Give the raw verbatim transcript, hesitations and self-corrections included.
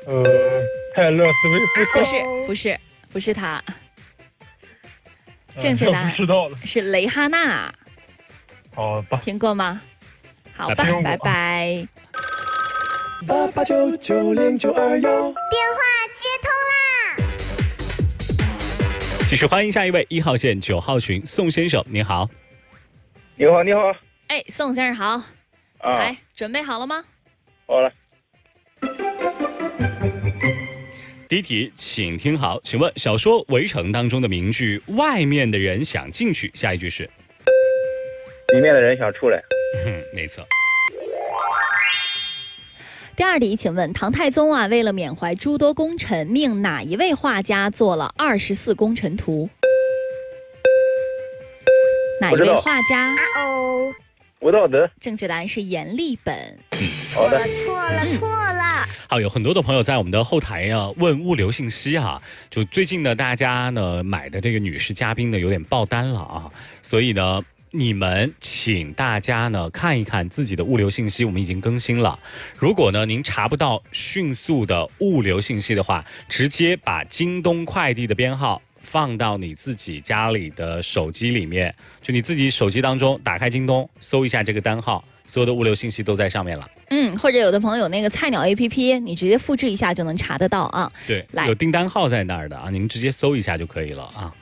呃，泰勒·斯威夫特。 不是，不是，不是他。正确答案知道了， 是蕾哈娜。 好吧， 听过吗？好吧，拜拜。 八八九九零九二幺， 电话接通啦！ 继续欢迎下一位一号线九号群宋先生，您好。 你好，你好。 哎，宋先生好。 啊， 来，准备好了吗？ 好了。 第一题，请听好，请问小说《围城》当中的名句“外面的人想进去”，下一句是？ 里面的人想出来。 嗯，内侧。 第二题，请问唐太宗啊，为了缅怀诸多功臣，命哪一位画家做了二十四功臣图？哪一位画家？ 啊哦， 吴道德。 正确答案是阎立本。 好的， 错了，错了。 好，有很多的朋友在我们的后台啊问物流信息啊，就最近呢，大家呢买的这个女士嘉宾呢有点爆单了啊，所以呢。你们请大家呢看一看自己的物流信息，我们已经更新了。如果呢您查不到迅速的物流信息的话，直接把京东快递的编号放到你自己家里的手机里面，就你自己手机当中打开京东，搜一下这个单号，所有的物流信息都在上面了。 嗯，或者有的朋友那个菜鸟 A P P， 你直接复制一下就能查得到啊。 对， 来， 有订单号在那儿的啊，您直接搜一下就可以了啊。